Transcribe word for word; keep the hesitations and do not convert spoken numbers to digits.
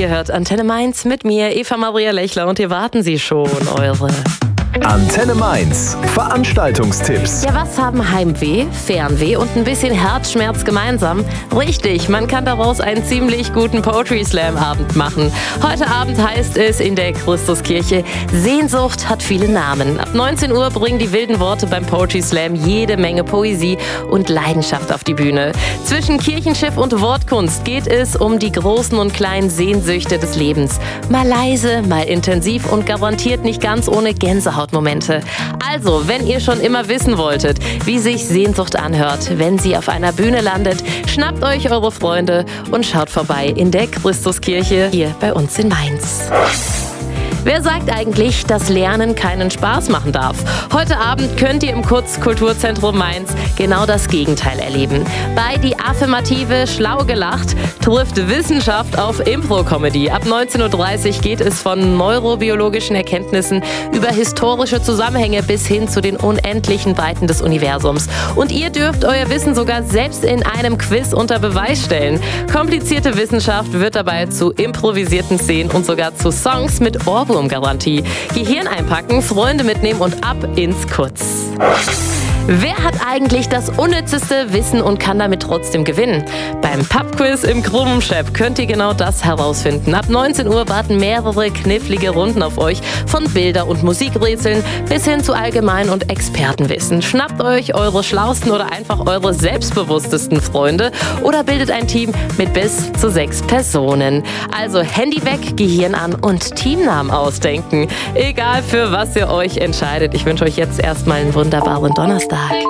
Ihr hört Antenne Mainz mit mir, Eva Maria Lechler, und hier warten Sie schon, eure... Antenne Mainz. Veranstaltungstipps. Ja, was haben Heimweh, Fernweh und ein bisschen Herzschmerz gemeinsam? Richtig, man kann daraus einen ziemlich guten Poetry Slam Abend machen. Heute Abend heißt es in der Christuskirche: Sehnsucht hat viele Namen. Ab neunzehn Uhr bringen die wilden Worte beim Poetry Slam jede Menge Poesie und Leidenschaft auf die Bühne. Zwischen Kirchenschiff und Wortkunst geht es um die großen und kleinen Sehnsüchte des Lebens. Mal leise, mal intensiv und garantiert nicht ganz ohne Gänsehaut. Momente. Also, wenn ihr schon immer wissen wolltet, wie sich Sehnsucht anhört, wenn sie auf einer Bühne landet, schnappt euch eure Freunde und schaut vorbei in der Christuskirche hier bei uns in Mainz. Wer sagt eigentlich, dass Lernen keinen Spaß machen darf? Heute Abend könnt ihr im Kurzkulturzentrum Mainz genau das Gegenteil erleben. Bei Die Affirmative Schlau gelacht trifft Wissenschaft auf Impro-Comedy. Ab neunzehn Uhr dreißig geht es von neurobiologischen Erkenntnissen über historische Zusammenhänge bis hin zu den unendlichen Weiten des Universums. Und ihr dürft euer Wissen sogar selbst in einem Quiz unter Beweis stellen. Komplizierte Wissenschaft wird dabei zu improvisierten Szenen und sogar zu Songs mit Ohrwurmgarantie. Gehirn einpacken, Freunde mitnehmen und ab ins Kutz. Wer hat eigentlich das unnützeste Wissen und kann damit trotzdem gewinnen? Beim Pubquiz im Krummenschep könnt ihr genau das herausfinden. Ab neunzehn Uhr warten mehrere knifflige Runden auf euch, von Bilder- und Musikrätseln bis hin zu Allgemein- und Expertenwissen. Schnappt euch eure schlausten oder einfach eure selbstbewusstesten Freunde oder bildet ein Team mit bis zu sechs Personen. Also Handy weg, Gehirn an und Teamnamen ausdenken. Egal für was ihr euch entscheidet. Ich wünsche euch jetzt erstmal einen wunderbaren Donnerstag.